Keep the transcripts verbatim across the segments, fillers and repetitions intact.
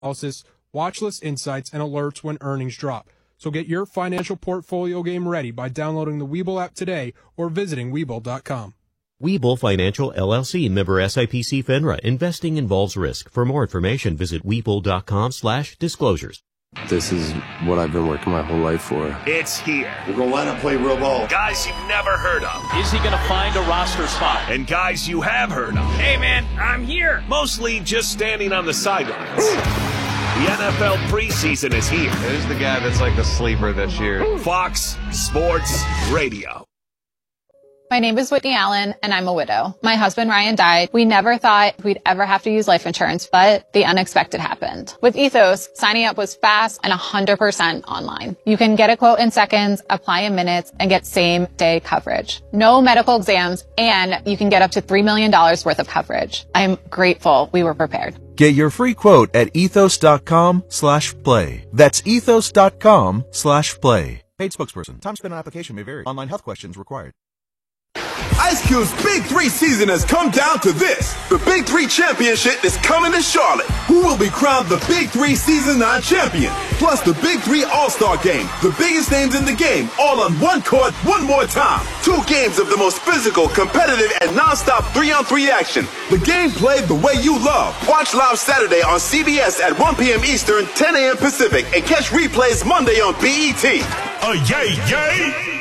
analysis, watch list insights, and alerts when earnings drop. So get your financial portfolio game ready by downloading the Webull app today or visiting Webull dot com. Webull Financial, L L C, member S I P C FINRA. Investing involves risk. For more information, visit Webull dot com slash disclosures. This is what I've been working my whole life for. It's here. We're going to line up, play real ball. Guys you've never heard of. Is he going to find a roster spot? And guys you have heard of. Hey, man, I'm here. Mostly just standing on the sidelines. The N F L preseason is here. Who's the guy that's like the sleeper this year? Fox Sports Radio. My name is Whitney Allen, and I'm a widow. My husband, Ryan, died. We never thought we'd ever have to use life insurance, but the unexpected happened. With Ethos, signing up was fast and one hundred percent online. You can get a quote in seconds, apply in minutes, and get same-day coverage. No medical exams, and you can get up to three million dollars worth of coverage. I'm grateful we were prepared. Get your free quote at ethos dot com slash play. That's ethos dot com slash play. Paid spokesperson. Time spent on application may vary. Online health questions required. Ice Cube's Big Three season has come down to this. The Big Three Championship is coming to Charlotte. Who will be crowned the Big Three Season nine champion? Plus the Big Three All-Star Game. The biggest names in the game, all on one court, one more time. Two games of the most physical, competitive, and non-stop three-on-three action. The game played the way you love. Watch live Saturday on C B S at one p.m. Eastern, ten a.m. Pacific, and catch replays Monday on B E T. Oh, yay, yay!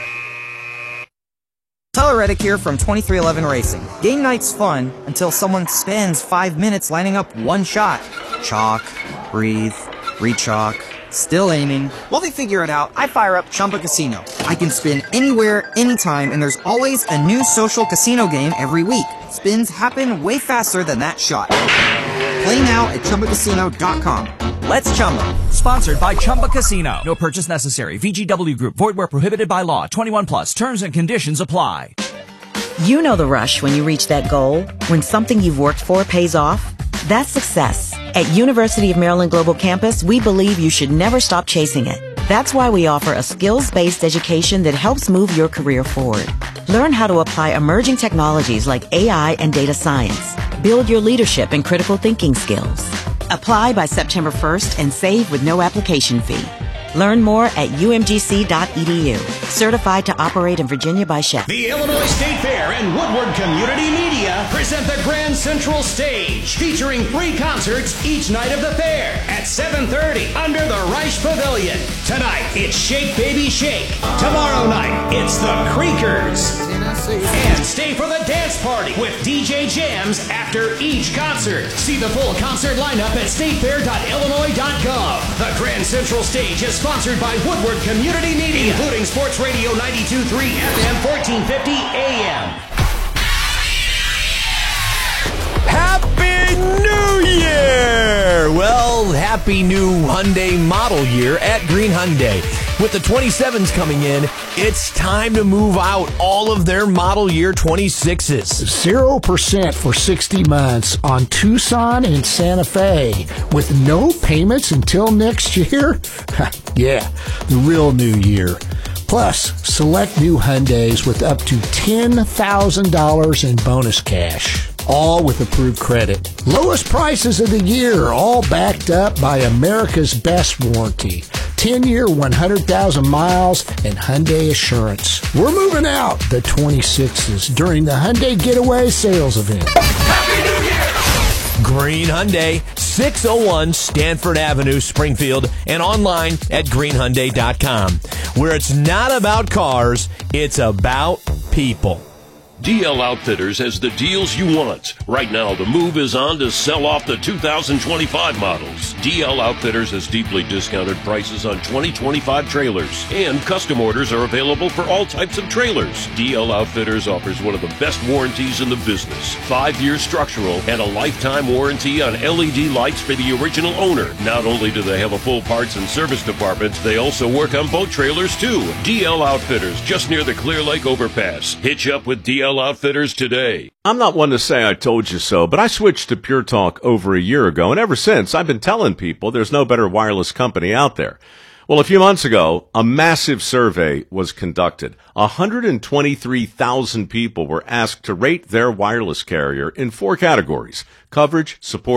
Tyler Reddick here from twenty-three eleven Racing. Game night's fun until someone spends five minutes lining up one shot. Chalk, breathe, re-chalk, still aiming. While they figure it out, I fire up Chumba Casino. I can spin anywhere, anytime, and there's always a new social casino game every week. Spins happen way faster than that shot. Play now at chumba casino dot com. Let's Chumba. Sponsored by Chumba Casino. No purchase necessary. V G W Group. Void where prohibited by law. twenty-one plus. Terms and conditions apply. You know the rush when you reach that goal, when something you've worked for pays off. That's success. At University of Maryland Global Campus, we believe you should never stop chasing it. That's why we offer a skills-based education that helps move your career forward. Learn how to apply emerging technologies like A I and data science. Build your leadership and critical thinking skills. Apply by September first and save with no application fee. Learn more at U M G C dot E D U. Certified to operate in Virginia by Chef. The Illinois State Fair and Woodward Community Media present the Grand Central Stage, featuring free concerts each night of the fair at seven thirty under the Reich Pavilion. Tonight, it's Shake Baby Shake. Tomorrow night, it's the Creakers. And stay for the dance party with D J jams after each concert. See the full concert lineup at state fair dot illinois dot gov. The Grand Central Stage is sponsored by Woodward Community Media, including Sports Radio ninety-two point three F M, fourteen fifty A M. Happy New Year! Well, happy new Hyundai model year at Green Hyundai. With the twenty-sevens coming in, it's time to move out all of their model year twenty-sixes. zero percent for sixty months on Tucson and Santa Fe with no payments until next year? Yeah, the real new year. Plus, select new Hyundais with up to ten thousand dollars in bonus cash. All with approved credit. Lowest prices of the year, all backed up by America's best warranty. ten-year, one hundred thousand miles, and Hyundai Assurance. We're moving out the twenty-sixes during the Hyundai Getaway Sales Event. Happy New Year! Green Hyundai, six oh one Stanford Avenue, Springfield, and online at green hyundai dot com, where it's not about cars, it's about people. D L Outfitters has the deals you want. Right now, the move is on to sell off the two thousand twenty-five models. D L Outfitters has deeply discounted prices on twenty twenty-five trailers, and custom orders are available for all types of trailers. D L Outfitters offers one of the best warranties in the business. Five-year structural and a lifetime warranty on L E D lights for the original owner. Not only do they have a full parts and service department, they also work on boat trailers too. D L Outfitters, just near the Clear Lake overpass. Hitch up with D L Outfitters today. I'm not one to say I told you so, but I switched to Pure Talk over a year ago, and ever since I've been telling people there's no better wireless company out there. Well, a few months ago, a massive survey was conducted. one hundred twenty-three thousand people were asked to rate their wireless carrier in four categories: coverage, support,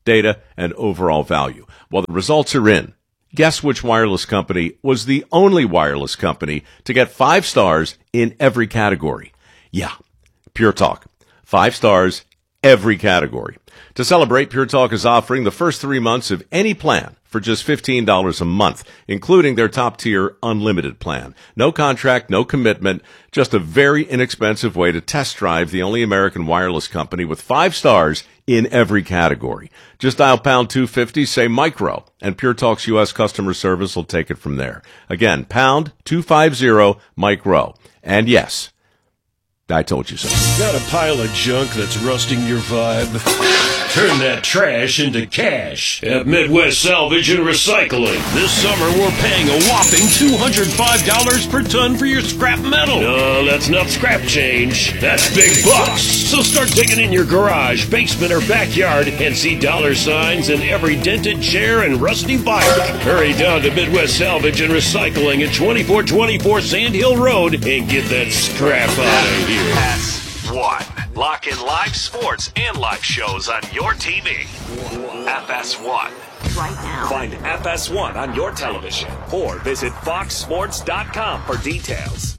data, and overall value. Well, the results are in. Guess which wireless company was the only wireless company to get five stars in every category? Yeah, Pure Talk. Five stars, every category. To celebrate, Pure Talk is offering the first three months of any plan for just fifteen dollars a month, including their top-tier unlimited plan. No contract, no commitment, just a very inexpensive way to test drive the only American wireless company with five stars in every category. Just dial pound two fifty, say micro, and Pure Talk's U S customer service will take it from there. Again, pound two fifty, micro. And yes, I told you so. Got a pile of junk that's rusting your vibe? Turn that trash into cash at Midwest Salvage and Recycling. This summer, we're paying a whopping two hundred five dollars per ton for your scrap metal. No, that's not scrap change. That's big bucks. So start digging in your garage, basement, or backyard and see dollar signs in every dented chair and rusty bike. Hurry down to Midwest Salvage and Recycling at twenty-four twenty-four Sand Hill Road and get that scrap out of here. F S one. Lock in live sports and live shows on your T V. F S one. Right now. Find F S one on your television or visit fox sports dot com for details.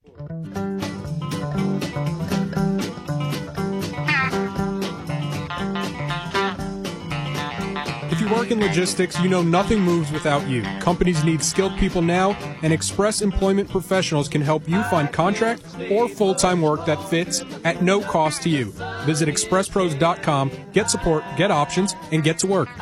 If you work in logistics, you know nothing moves without you. Companies need skilled people now, and Express Employment Professionals can help you find contract or full-time work that fits at no cost to you. Visit express pros dot com, get support, get options, and get to work.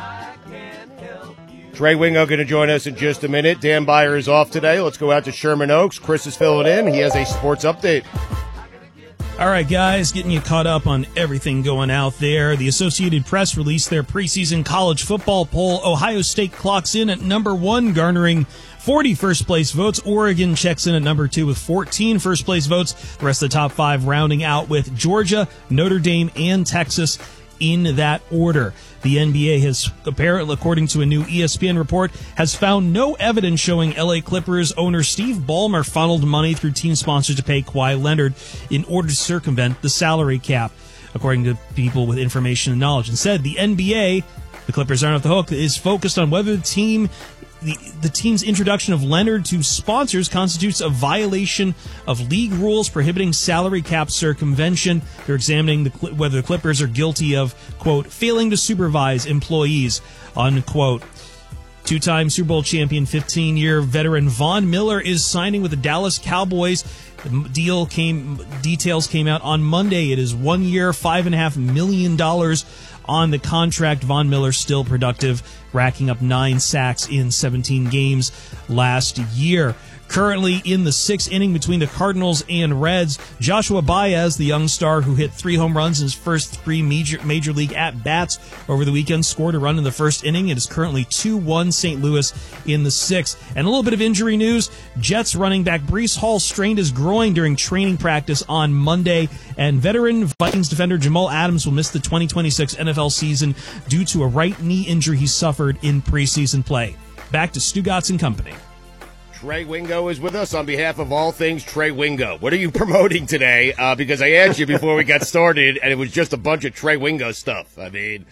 Trey Wingo going to join us in just a minute. Dan Beyer is off today. Let's go out to Sherman Oaks. Chris is filling in. He has a sports update. All right, guys, getting you caught up on everything going out there. The Associated Press released their preseason college football poll. Ohio State clocks in at number one, garnering forty first-place votes. Oregon checks in at number two with fourteen first-place votes. The rest of the top five rounding out with Georgia, Notre Dame, and Texas in that order. The N B A has, apparently, according to a new E S P N report, has found no evidence showing L A Clippers owner Steve Ballmer funneled money through team sponsors to pay Kawhi Leonard in order to circumvent the salary cap, according to people with information and knowledge. Instead, the N B A, the Clippers aren't off the hook, is focused on whether the team The, the team's introduction of Leonard to sponsors constitutes a violation of league rules prohibiting salary cap circumvention. They're examining the, whether the Clippers are guilty of, quote, failing to supervise employees, unquote. Two-time Super Bowl champion, fifteen-year veteran Von Miller is signing with the Dallas Cowboys. The deal came, details came out on Monday. It is one year, five and a half million dollars on the contract. Von Miller still productive, racking up nine sacks in seventeen games last year. Currently in the sixth inning between the Cardinals and Reds, Joshua Baez, the young star who hit three home runs in his first three major, major league at-bats over the weekend, scored a run in the first inning. It is currently two one Saint Louis in the sixth. And a little bit of injury news. Jets running back Breece Hall strained his groin during training practice on Monday, and veteran Vikings defender Jamal Adams will miss the twenty twenty-six N F L season due to a right knee injury he suffered in preseason play. Back to Stugotz and Company. Trey Wingo is with us on behalf of all things Trey Wingo. What are you promoting today? Uh, because I asked you before we got started, and it was just a bunch of Trey Wingo stuff. I mean...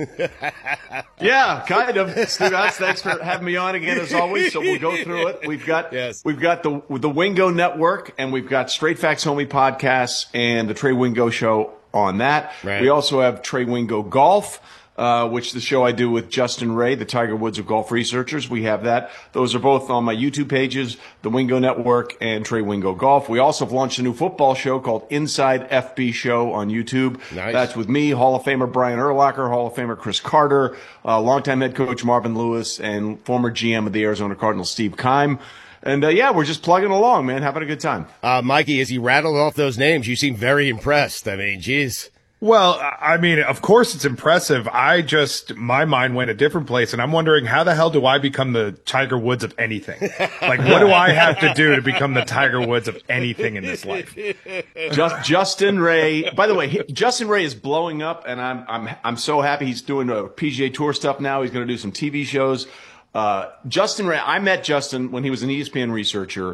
yeah, kind of. Stugotz, thanks for having me on again as always. So we'll go through it. We've got yes. we've got the the Wingo Network, and we've got Straight Facts Homie podcasts and the Trey Wingo Show on that. Right. We also have Trey Wingo Golf, uh, which the show I do with Justin Ray, the Tiger Woods of golf researchers. We have that. Those are both on my YouTube pages, the Wingo Network and Trey Wingo Golf. We also have launched a new football show called Inside F B Show on YouTube. Nice. That's with me, Hall of Famer Brian Urlacher, Hall of Famer Chris Carter, uh, longtime head coach Marvin Lewis, and former G M of the Arizona Cardinals, Steve Keim. And, uh, yeah, we're just plugging along, man, having a good time. Uh, Mikey, as he rattled off those names, you seem very impressed. I mean, geez. Well, I mean, of course it's impressive. I just, my mind went a different place, and I'm wondering, how the hell do I become the Tiger Woods of anything? Like, what do I have to do to become the Tiger Woods of anything in this life? Just Justin Ray. By the way, he, Justin Ray is blowing up, and I'm I'm I'm so happy. He's doing a P G A Tour stuff now. He's going to do some T V shows. Uh, Justin Ray. I met Justin when he was an E S P N researcher.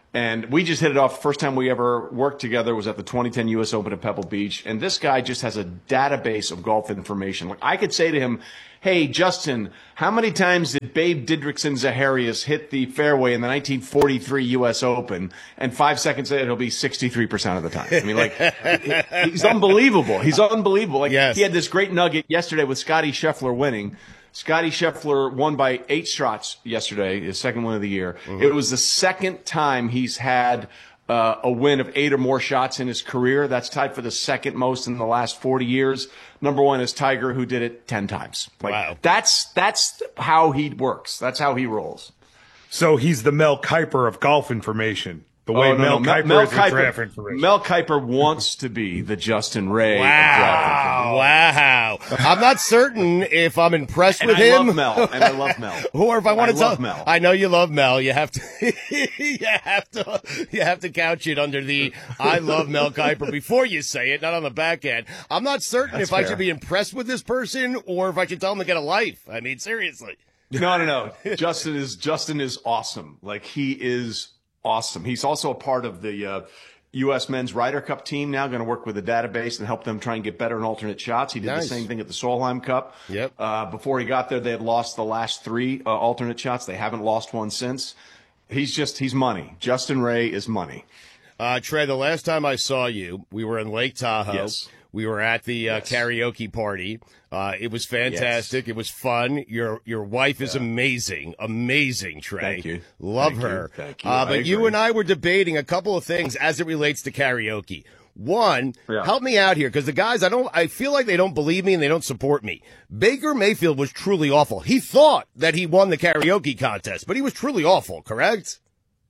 And we just hit it off. The first time we ever worked together was at the twenty ten U S Open at Pebble Beach. And this guy just has a database of golf information. Like I could say to him, hey, Justin, how many times did Babe Didrikson Zaharias hit the fairway in the nineteen forty-three U S Open? And five seconds later, he'll be sixty-three percent of the time. I mean, like, he's unbelievable. He's unbelievable. Like, yes. He had this great nugget yesterday with Scottie Scheffler winning. Scottie Scheffler won by eight shots yesterday, his second win of the year. Mm-hmm. It was the second time he's had uh, a win of eight or more shots in his career. That's tied for the second most in the last forty years. Number one is Tiger, who did it ten times. Like, wow. That's, that's how he works. That's how he rolls. So he's the Mel Kiper of golf information. The way oh, no, Mel no. Kiper Mel is Kiper, draft information. Mel Kiper wants to be the Justin Ray wow. of draft information. Wow. I'm not certain if I'm impressed and with I him. Love Mel, and I love Mel. Or if I want I to love tell Mel. I know you love Mel. You have to you have to you have to couch it under the I love Mel Kiper before you say it, not on the back end. I'm not certain That's if fair. I should be impressed with this person or if I should tell him to get a life. I mean, seriously. No, no, no. Justin is Justin is awesome. Like he is awesome. He's also a part of the uh, U S Men's Ryder Cup team now, going to work with the database and help them try and get better in alternate shots. He did nice. the same thing at the Solheim Cup. Yep. Uh, before he got there, they had lost the last three uh, alternate shots. They haven't lost one since. He's just, he's money. Justin Ray is money. Uh, Trey, the last time I saw you, we were in Lake Tahoe. Yes. We were at the uh, yes. karaoke party. Uh, it was fantastic. Yes. It was fun. Your your wife is yeah. amazing, amazing, Trey. Thank you. Love Thank her. You. Thank you. Uh, but you and I were debating a couple of things as it relates to karaoke. One, yeah. help me out here because the guys, I don't, I feel like they don't believe me and they don't support me. Baker Mayfield was truly awful. He thought that he won the karaoke contest, but he was truly awful. Correct?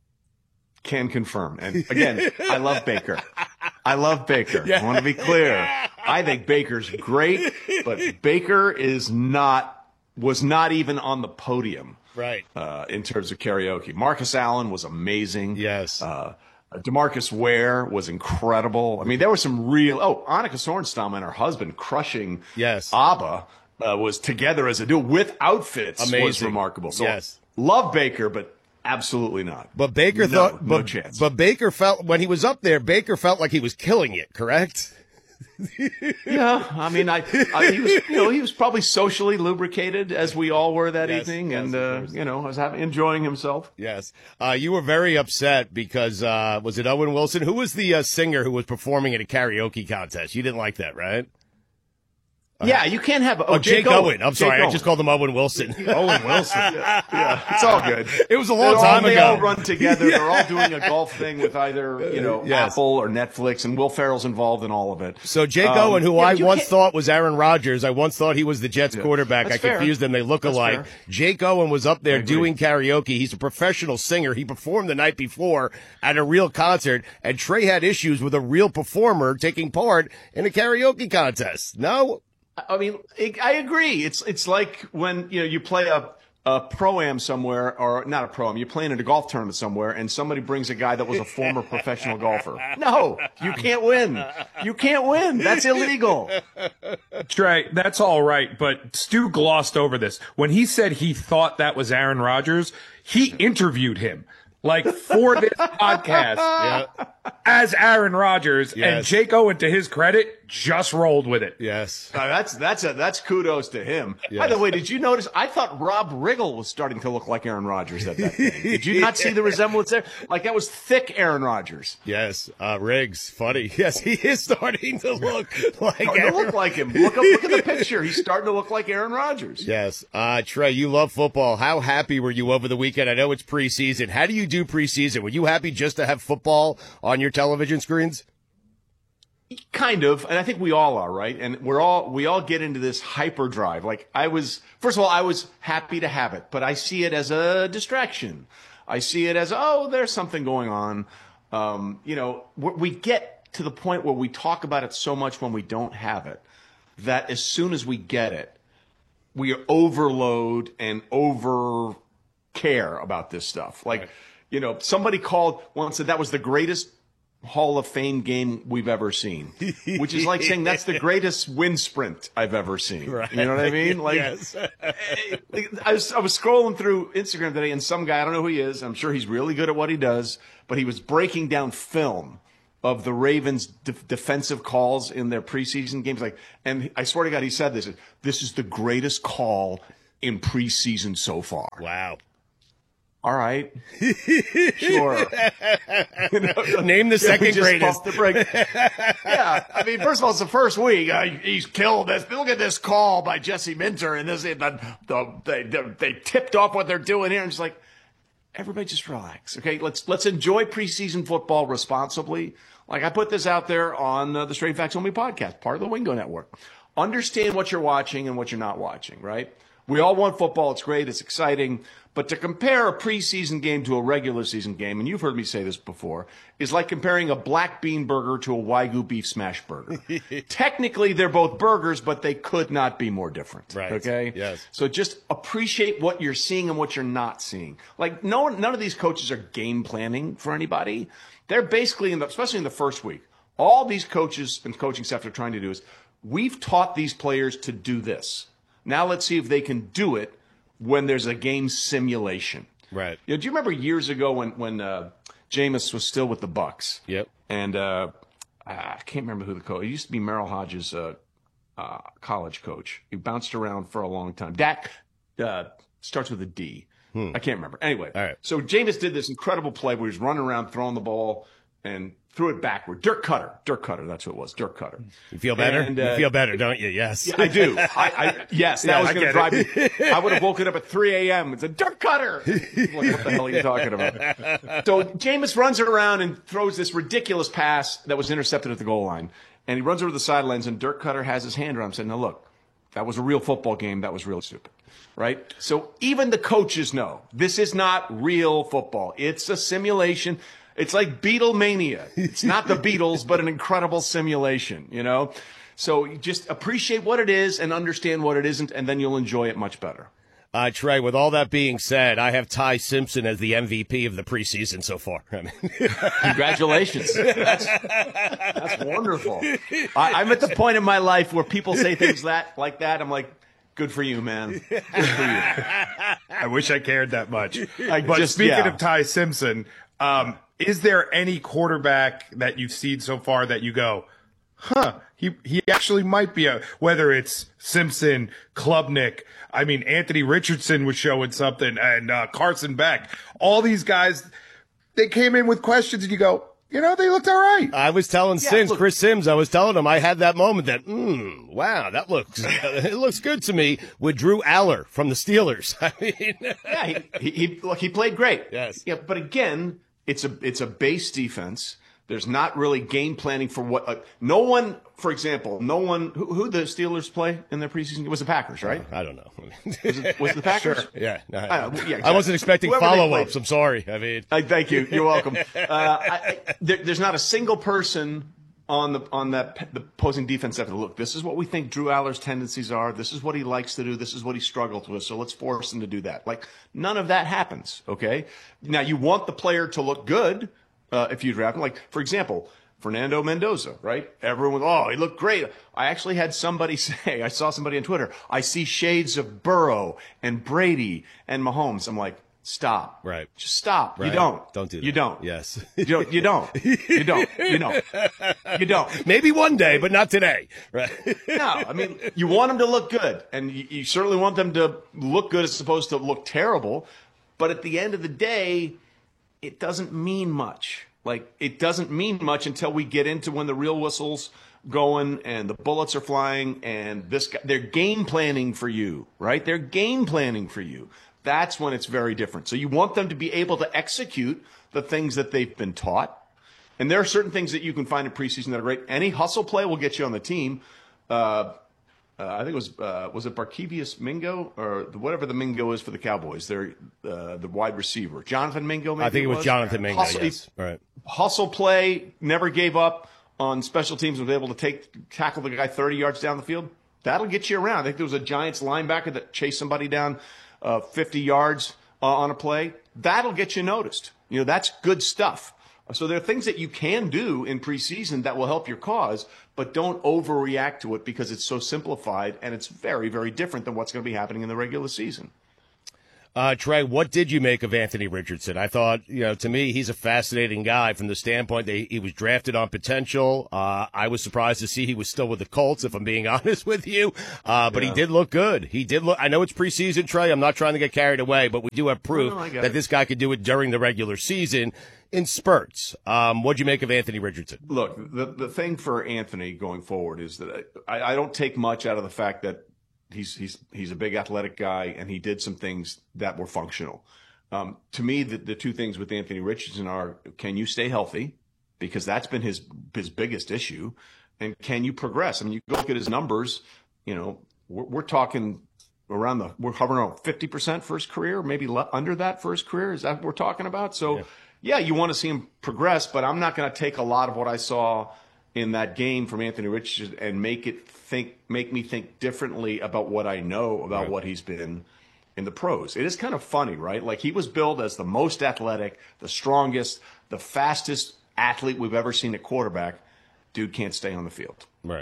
Can confirm. And again, I love Baker. I love Baker. Yeah. I want to be clear. I think Baker's great, but Baker is not, was not even on the podium. Right. Uh, in terms of karaoke. Marcus Allen was amazing. Yes. Uh, DeMarcus Ware was incredible. I mean, there was some real, oh, Annika Sorenstam and her husband crushing yes. ABBA uh, was together as a duo with outfits. Amazing. Was remarkable. So yes. love Baker, but absolutely not. But Baker no, thought, no but, chance. But Baker felt when he was up there, Baker felt like he was killing it. Correct? Yeah, I mean, I, I he was, you know, he was probably socially lubricated as we all were that yes, evening, yes, and uh, you know, was having, enjoying himself. Yes, uh, you were very upset because uh, was it Owen Wilson? Who was the uh, singer who was performing at a karaoke contest? You didn't like that, right? Yeah, you can't have. Oh, oh Jake, Jake Owen. Owen. I'm Jake sorry, Owen. I just called him Owen Wilson. Owen Wilson. yeah, yeah, it's all good. It was a long They're time all, ago. They all run together. They're all doing a golf thing with either you know yes. Apple or Netflix, and Will Ferrell's involved in all of it. So Jake um, Owen, who yeah, I once can't... thought was Aaron Rodgers, I once thought he was the Jets yeah. quarterback. That's I confused fair. them. They look That's alike. fair. Jake Owen was up there doing karaoke. He's a professional singer. He performed the night before at a real concert, and Trey had issues with a real performer taking part in a karaoke contest. No. I mean, I agree. It's it's like when you know you play a a pro-am somewhere, or not a pro-am, you're playing in a golf tournament somewhere, and somebody brings a guy that was a former professional golfer. No, you can't win. You can't win. That's illegal. Trey, that's all right, but Stu glossed over this. When he said he thought that was Aaron Rodgers, he interviewed him. Like for this podcast yeah. as Aaron Rodgers, yes. and Jake Owen, to his credit, just rolled with it. Yes, uh, that's that's a, that's kudos to him. Yes. By the way, did you notice? I thought Rob Riggle was starting to look like Aaron Rodgers at that thing. Did you not see the resemblance there? Like that was thick Aaron Rodgers. Yes, uh, Riggs, funny. Yes, he is starting to look like starting Aaron. to look like him. Look up, look at the picture. He's starting to look like Aaron Rodgers. Yes, uh, Trey, you love football. How happy were you over the weekend? I know it's preseason. How do you do preseason? Were you happy just to have football on your television screens? Kind of, and I think we all are, right? And we're all we all get into this hyperdrive. Like I was, first of all, I was happy to have it, but I see it as a distraction. I see it as, oh, there's something going on. Um, you know, we get to the point where we talk about it so much when we don't have it that as soon as we get it, we overload and over care about this stuff. Like. Right. You know, somebody called once said that was the greatest Hall of Fame game we've ever seen, which is like saying that's the greatest wind sprint I've ever seen. Right. You know what I mean? Like, yes. I was, I was scrolling through Instagram today, and some guy, I don't know who he is, I'm sure he's really good at what he does, but he was breaking down film of the Ravens' de- defensive calls in their preseason games. Like, and I swear to God, he said this, this is the greatest call in preseason so far. Wow. All right. Sure. You know, name the second yeah, greatest. The break. Yeah. I mean, first of all, it's the first week. Uh, he's killed this. Look at this call by Jesse Minter. And this, the, the, they, they tipped off what they're doing here. And it's like, everybody just relax. Okay. Let's, let's enjoy preseason football responsibly. Like I put this out there on uh, the Straight Facts Only podcast, part of the Wingo Network. Understand what you're watching and what you're not watching, right? We all want football. It's great. It's exciting. But to compare a preseason game to a regular season game, and you've heard me say this before, is like comparing a black bean burger to a Wagyu beef smash burger. Technically, they're both burgers, but they could not be more different. Right. Okay? Yes. So just appreciate what you're seeing and what you're not seeing. Like, no one, none of these coaches are game planning for anybody. They're basically, in the, especially in the first week, all these coaches and coaching staff are trying to do is, we've taught these players to do this. Now let's see if they can do it when there's a game simulation. Right. You know, do you remember years ago when when uh, Jameis was still with the Bucs? Yep. And uh, I can't remember who the coach. It used to be Merrill Hodges' uh, uh, college coach. He bounced around for a long time. Dak uh, starts with a D. Hmm. I can't remember. Anyway. All right. So Jameis did this incredible play where he was running around throwing the ball and threw it backward. Dirk Cutter. Dirk Cutter. That's what it was. Dirk Cutter. You feel better? And, uh, you feel better, don't you? Yes. Yeah, I do. I, I, yes, that Yeah, was I going to get drive it. me. I would have woken up at three a.m. and said, Dirk Cutter. Like, what the hell are you talking about? So Jameis runs it around and throws this ridiculous pass that was intercepted at the goal line. And he runs over to the sidelines, and Dirk Cutter has his hand around him and said, now look, that was a real football game. That was really stupid. Right? So even the coaches know this is not real football. It's a simulation. It's like Beatlemania. It's not the Beatles, but an incredible simulation, you know? So you just appreciate what it is and understand what it isn't, and then you'll enjoy it much better. Uh, Trey, with all that being said, I have Ty Simpson as the M V P of the preseason so far. I mean, congratulations. That's, that's wonderful. I, I'm at the point in my life where people say things that like that. I'm like, good for you, man. Good for you. I wish I cared that much. I but just, speaking yeah. of Ty Simpson, um, is there any quarterback that you've seen so far that you go, huh, he he actually might be a, whether it's Simpson, Klubnik, I mean, Anthony Richardson was showing something, and uh, Carson Beck, all these guys, they came in with questions, and you go, you know, they looked all right. I was telling Yeah, Sims, look- Chris Sims, I was telling him I had that moment that, mm, wow, that looks, it looks good to me with Drew Aller from the Steelers. I mean, Yeah, he, he, he, look, he played great. Yes. Yeah, but again, it's a it's a base defense. There's not really game planning for what. Uh, no one, for example, no one who, who the Steelers play in their preseason. It was the Packers, right? I don't know. Was it, was it the Packers? Sure. Yeah. No, I, don't know. Yeah, I exactly. wasn't expecting Whoever they follow-ups. played. I'm sorry. I mean, I thank you. You're welcome. Uh, I, I, there, there's not a single person on the on that the opposing defense that look. This is what we think Drew Aller's tendencies are. This is what he likes to do. This is what he struggles with. So let's force him to do that. Like none of that happens. Okay. Now you want the player to look good uh, if you draft him. Like for example, Fernando Mendoza, right? Everyone, oh, he looked great. I actually had somebody say, I saw somebody on Twitter, I see shades of Burrow and Brady and Mahomes. I'm like, stop. Right. Just stop. Right. You don't. Don't do that. You don't. Yes. You don't. You don't. You don't. You don't. You don't. Maybe one day, but not today. Right. No, I mean, you want them to look good, and you, you certainly want them to look good as opposed to look terrible. But at the end of the day, it doesn't mean much. Like, it doesn't mean much until we get into when the real whistle's going and the bullets are flying and this guy, they're game planning for you, right? They're game planning for you. That's when it's very different. So you want them to be able to execute the things that they've been taught. And there are certain things that you can find in preseason that are great. Any hustle play will get you on the team. Uh, uh, I think it was, uh, was it Barkevius Mingo or the, whatever the Mingo is for the Cowboys? They're uh, the wide receiver. Jonathan Mingo, maybe I think it was, was Jonathan Mingo, hustle, yes. Right. Hustle play, never gave up on special teams, was able to take tackle the guy thirty yards down the field. That'll get you around. I think there was a Giants linebacker that chased somebody down uh, fifty yards uh, on a play. That'll get you noticed. You know, that's good stuff. So there are things that you can do in preseason that will help your cause, but don't overreact to it because it's so simplified and it's very, very different than what's going to be happening in the regular season. Uh, Trey, what did you make of Anthony Richardson? I thought, you know, to me, he's a fascinating guy from the standpoint that he was drafted on potential. Uh, I was surprised to see he was still with the Colts, if I'm being honest with you. Uh, but yeah. he did look good. He did look, I know it's preseason, Trey. I'm not trying to get carried away, but we do have proof no, no, that it. this guy could do it during the regular season in spurts. Um, what'd you make of Anthony Richardson? Look, the, the thing for Anthony going forward is that I, I don't take much out of the fact that He's he's he's a big athletic guy, and he did some things that were functional. Um, to me, the, the two things with Anthony Richardson are: can you stay healthy, because that's been his his biggest issue, and can you progress? I mean, you go look at his numbers. You know, we're, we're talking around the we're hovering around fifty percent for his career, maybe le- under that for his career. Is that what we're talking about? So, yeah, yeah you want to see him progress, but I'm not going to take a lot of what I saw in that game from Anthony Richardson and make it think, make me think differently about what I know about right. what he's been in the pros. It is kind of funny, right? Like, he was billed as the most athletic, the strongest, the fastest athlete we've ever seen at quarterback. Dude can't stay on the field. Right.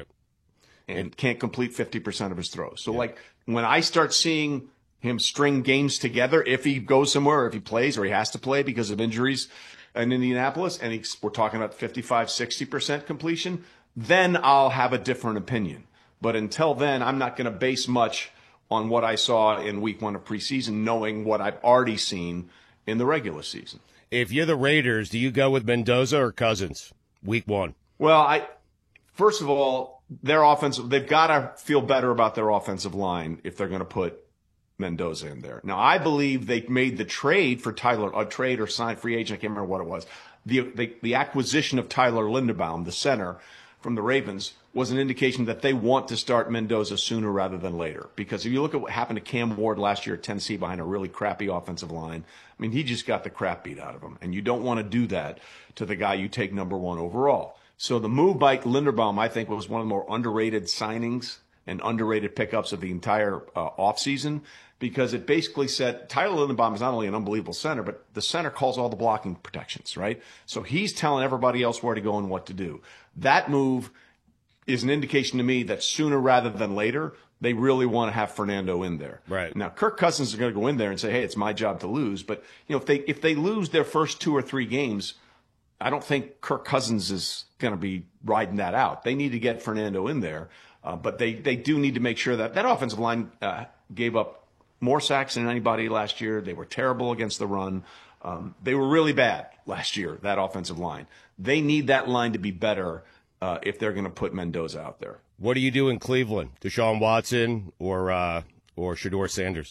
And can't complete fifty percent of his throws. So, yeah. like, when I start seeing him string games together, if he goes somewhere, or if he plays, or he has to play because of injuries in Indianapolis, and he's, we're talking about fifty-five, sixty percent completion, then I'll have a different opinion. But until then, I'm not going to base much on what I saw in week one of preseason, knowing what I've already seen in the regular season. If you're the Raiders, do you go with Mendoza or Cousins week one? Well, I first of all, their offensive, they've got to feel better about their offensive line if they're going to put Mendoza in there. Now, I believe they made the trade for Tyler, a trade or signed free agent, I can't remember what it was. The, the, the acquisition of Tyler Linderbaum, the center from the Ravens, was an indication that they want to start Mendoza sooner rather than later. Because if you look at what happened to Cam Ward last year at Tennessee behind a really crappy offensive line, I mean, he just got the crap beat out of him. And you don't want to do that to the guy you take number one overall. So the move by Linderbaum, I think, was one of the more underrated signings and underrated pickups of the entire uh, offseason, because it basically said Tyler Linderbaum is not only an unbelievable center, but the center calls all the blocking protections, right? So he's telling everybody else where to go and what to do. That move is an indication to me that sooner rather than later, they really want to have Fernando in there. Right. Now, Kirk Cousins is going to go in there and say, hey, it's my job to lose. But, you know, if they if they lose their first two or three games, I don't think Kirk Cousins is going to be riding that out. They need to get Fernando in there. Uh, but they, they do need to make sure that that offensive line uh, gave up more sacks than anybody last year. They were terrible against the run. Um, they were really bad last year, that offensive line. They need that line to be better uh, if they're going to put Mendoza out there. What do you do in Cleveland? Deshaun Watson or uh, or Shedeur Sanders?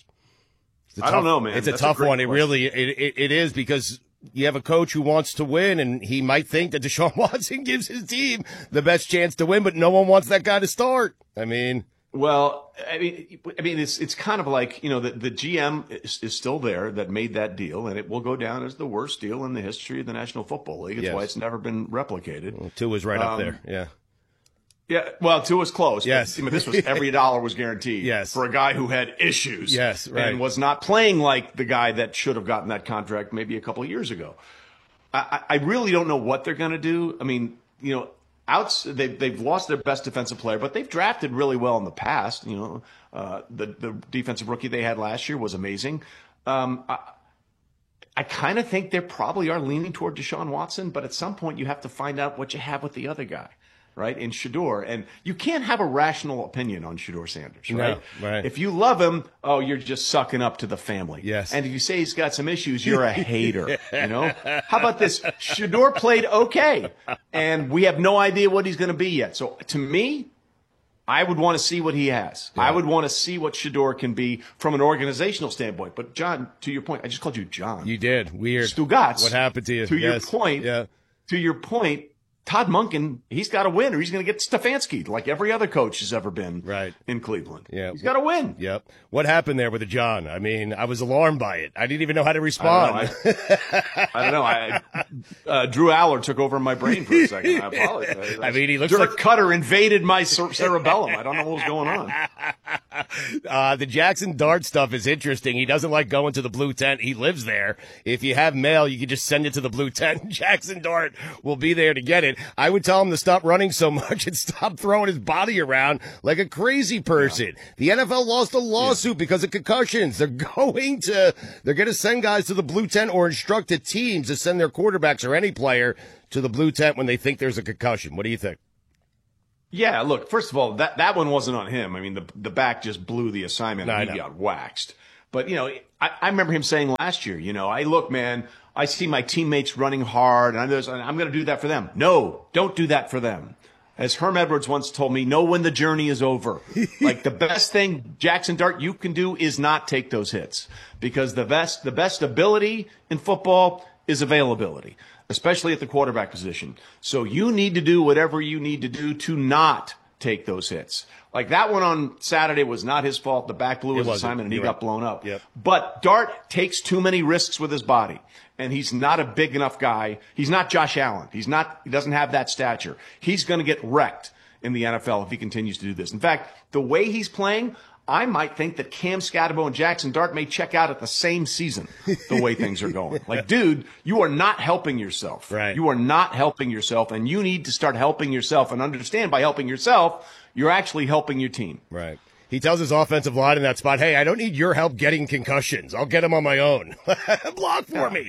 I don't know, man. It's a That's tough a one. question. It really it, it, it is, because you have a coach who wants to win, and he might think that Deshaun Watson gives his team the best chance to win, but no one wants that guy to start. I mean, well, I mean, I mean, it's it's kind of like, you know, the, the G M is, is still there that made that deal, and it will go down as the worst deal in the history of the National Football League. It's Yes. why it's never been replicated. Well, Tua's right up Um, there. Yeah. Yeah, well, Tua's close. Yes. But, I mean, this was every dollar was guaranteed. Yes. For a guy who had issues. Yes, right. And was not playing like the guy that should have gotten that contract maybe a couple of years ago. I, I really don't know what they're going to do. I mean, you know, outs they've they've lost their best defensive player, but they've drafted really well in the past. You know, uh, the the defensive rookie they had last year was amazing. Um, I, I kind of think they probably are leaning toward Deshaun Watson, but at some point you have to find out what you have with the other guy, right? In Shedeur. And you can't have a rational opinion on Shedeur Sanders, right? No, right. If you love him, oh, you're just sucking up to the family. Yes. And if you say he's got some issues, you're a hater, you know? How about this? Shedeur played okay, and we have no idea what he's going to be yet. So to me, I would want to see what he has. Yeah. I would want to see what Shedeur can be from an organizational standpoint. But, John, to your point, I just called you John. You did. Weird. Stugotz. What happened to you? To Yes. your point, Yeah. to your point, Todd Monken, he's got to win, or he's going to get Stefanski, like every other coach has ever been right. in Cleveland. Yeah. He's got to win. Yep. What happened there with the John? I mean, I was alarmed by it. I didn't even know how to respond. I don't know. I, I, don't know. I, uh, Drew Aller took over my brain for a second. I apologize. I mean, he looks Dirk like Cutter invaded my cer- cerebellum. I don't know what was going on. uh, the Jackson Dart stuff is interesting. He doesn't like going to the blue tent. He lives there. If you have mail, you can just send it to the blue tent. Jackson Dart will be there to get it. I would tell him to stop running so much and stop throwing his body around like a crazy person. Yeah. The N F L lost a lawsuit yeah. because of concussions. They're going to, they're going to send guys to the blue tent or instruct the teams to send their quarterbacks or any player to the blue tent when they think there's a concussion. What do you think? Yeah, look, first of all, that, that one wasn't on him. I mean, the the back just blew the assignment and no, he got waxed. But, you know, I, I remember him saying last year, you know, I look, man, I see my teammates running hard and I'm, I'm going to do that for them. No, don't do that for them. As Herm Edwards once told me, know when the journey is over. Like the best thing, Jackson Dart, you can do is not take those hits because the best, the best ability in football is availability, especially at the quarterback position. So you need to do whatever you need to do to not take those hits. Like that one on Saturday was not his fault. The back blew his assignment and he got blown up. Yep. But Dart takes too many risks with his body. And he's not a big enough guy. He's not Josh Allen. He's not, he doesn't have that stature. He's going to get wrecked in the N F L if he continues to do this. In fact, the way he's playing, I might think that Cam Scatterbo and Jackson Dart may check out at the same season, the way things are going. Like, dude, you are not helping yourself. Right. You are not helping yourself, and you need to start helping yourself and understand by helping yourself, you're actually helping your team. Right. He tells his offensive line in that spot, hey, I don't need your help getting concussions. I'll get them on my own. Block for yeah. me.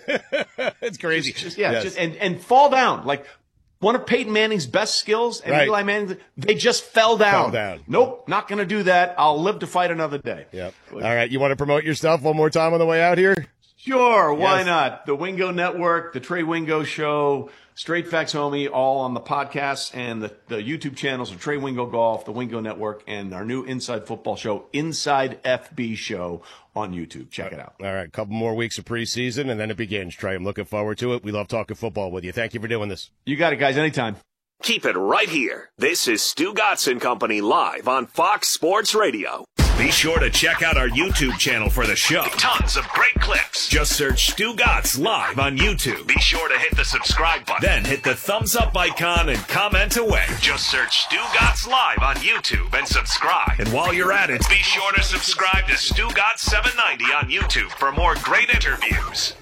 It's crazy. Just, just, yeah, yes. just, and, and fall down. Like, one of Peyton Manning's best skills and right. Eli Manning, they just fell down. Fell down. Nope, not going to do that. I'll live to fight another day. Yep. All right, you want to promote yourself one more time on the way out here? Sure, why yes. not? The Wingo Network, the Trey Wingo Show, Straight Facts Homie, all on the podcasts and the, the YouTube channels of Trey Wingo Golf, the Wingo Network, and our new Inside Football Show, Inside F B Show on YouTube. Check it out. All right, a couple more weeks of preseason, and then it begins, Trey. I'm looking forward to it. We love talking football with you. Thank you for doing this. You got it, guys. Anytime. Keep it right here. This is Stu Gatz and Company live on Fox Sports Radio. Be sure to check out our YouTube channel for the show. Tons of great clips. Just search Stu Gatz live on YouTube. Be sure to hit the subscribe button. Then hit the thumbs up icon and comment away. Just search Stu Gatz live on YouTube and subscribe. And while you're at it, be sure to subscribe to Stu Gatz seven ninety on YouTube for more great interviews.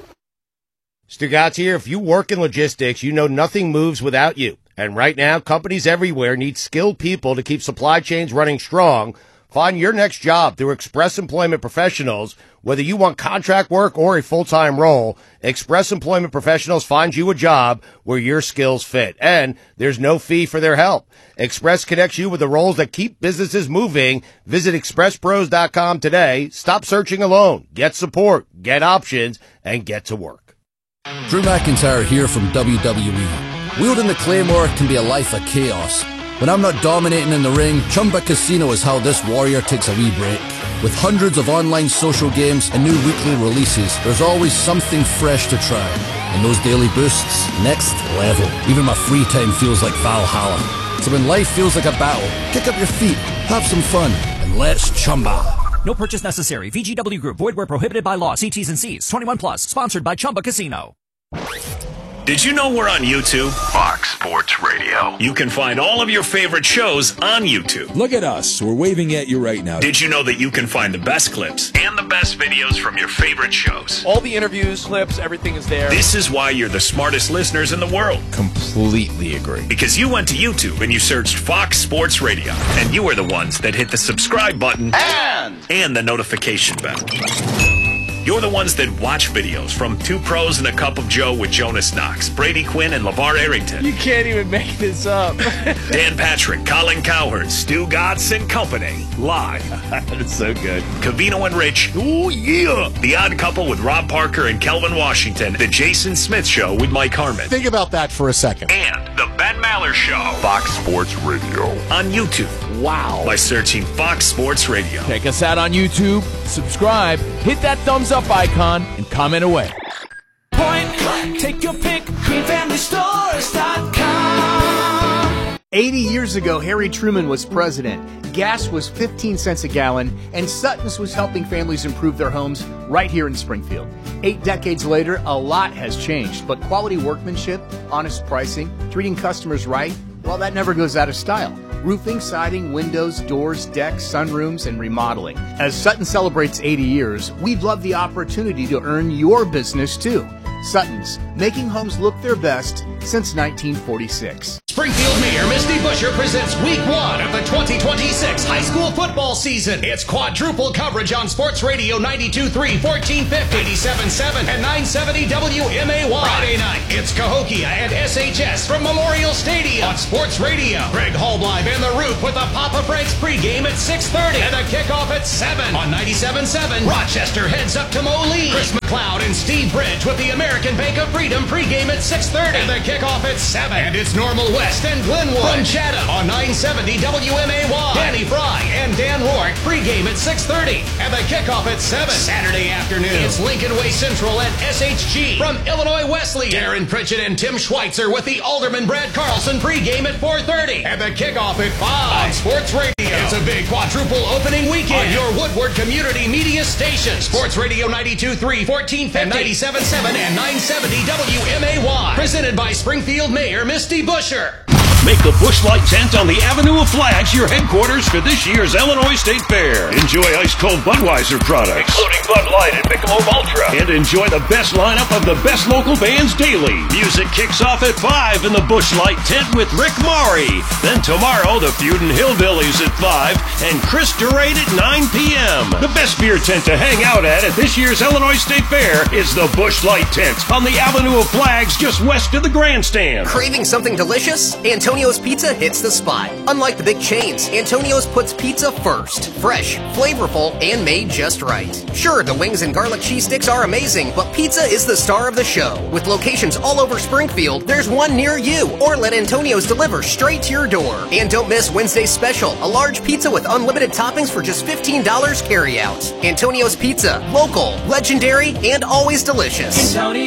Stu Gatz here. If you work in logistics, you know nothing moves without you. And right now, companies everywhere need skilled people to keep supply chains running strong. Find your next job through Express Employment Professionals. Whether you want contract work or a full-time role, Express Employment Professionals finds you a job where your skills fit. And there's no fee for their help. Express connects you with the roles that keep businesses moving. Visit express pros dot com today. Stop searching alone. Get support, get options, and get to work. Drew McIntyre here from W W E. Wielding the Claymore can be a life of chaos. When I'm not dominating in the ring, Chumba Casino is how this warrior takes a wee break. With hundreds of online social games and new weekly releases, there's always something fresh to try. And those daily boosts, next level. Even my free time feels like Valhalla. So when life feels like a battle, kick up your feet, have some fun, and let's Chumba. No purchase necessary. V G W Group. Void where prohibited by law. See T's and C's. twenty-one plus. Sponsored by Chumba Casino. Did you know we're on YouTube? Fox Sports Radio. You can find all of your favorite shows on YouTube. Look at us. We're waving at you right now. Did you know that you can find the best clips and the best videos from your favorite shows? All the interviews, clips, everything is there. This is why you're the smartest listeners in the world. Completely agree. Because you went to YouTube and you searched Fox Sports Radio. And you are the ones that hit the subscribe button and, and the notification bell. You're the ones that watch videos from Two Pros and a Cup of Joe with Jonas Knox, Brady Quinn, and LeVar Arrington. You can't even make this up. Dan Patrick, Colin Cowherd, Stu Gatz and Company, live. That's so good. Covino and Rich. Oh, yeah. The Odd Couple with Rob Parker and Kelvin Washington. The Jason Smith Show with Mike Harmon. Think about that for a second. And The Ben Maller Show. Fox Sports Radio. On YouTube. Wow. By searching Fox Sports Radio. Check us out on YouTube. Subscribe. Hit that thumbs up icon and comment away. Point blank, take your pick, green family stores dot com. eighty years ago, Harry Truman was president. Gas was fifteen cents a gallon, and Sutton's was helping families improve their homes right here in Springfield. Eight decades later, a lot has changed, but quality workmanship, honest pricing, treating customers right, well, that never goes out of style. Roofing, siding, windows, doors, decks, sunrooms, and remodeling. As Sutton celebrates eighty years, we'd love the opportunity to earn your business too. Sutton's, making homes look their best since nineteen forty-six. Springfield Mayor Misty Busher presents week one of the twenty twenty-six high school football season. It's quadruple coverage on Sports Radio ninety-two point three, fourteen fifty, eighty-seven point seven, and nine seventy W M A Y. Friday night, it's Cahokia and S H S from Memorial Stadium on Sports Radio. Greg Hallbleib and The Roof with the Papa Frank's pregame at six thirty and the kickoff at seven on ninety-seven point seven. Rochester heads up to Moline. Chris McLeod and Steve Bridge with the American Bank of Freedom pregame at six thirty and the kickoff at seven. And it's Normal West and Glenwood from Chatham on nine seventy W M A Y. Danny Fry and Dan Rourke pregame at six thirty and the kickoff at seven. Saturday afternoon, it's Lincoln Way Central at S H G from Illinois Wesleyan. Darren Pritchett and Tim Schweitzer with the Alderman Brad Carlson pregame at four thirty and the kickoff at five on Sports Radio. It's a big quadruple opening weekend on your Woodward Community Media station. Sports Radio ninety-two point three, fourteen fifty, ninety-seven point seven, and nine seventy W M A Y. Presented by Springfield Mayor Misty Busher. Make the Busch Light Tent on the Avenue of Flags your headquarters for this year's Illinois State Fair. Enjoy ice-cold Budweiser products, including Bud Light and Michelob Ultra. And enjoy the best lineup of the best local bands daily. Music kicks off at five in the Busch Light Tent with Rick Maury. Then tomorrow, the Feudin' Hillbillies at five and Chris Durate at nine p.m. The best beer tent to hang out at at this year's Illinois State Fair is the Busch Light Tent on the Avenue of Flags just west of the grandstand. Craving something delicious? Antonio's Pizza hits the spot. Unlike the big chains, Antonio's puts pizza first. Fresh, flavorful, and made just right. Sure, the wings and garlic cheese sticks are amazing, but pizza is the star of the show. With locations all over Springfield, there's one near you. Or let Antonio's deliver straight to your door. And don't miss Wednesday's special, a large pizza with unlimited toppings for just fifteen dollars carry out. Antonio's Pizza, local, legendary, and always delicious. Antonio.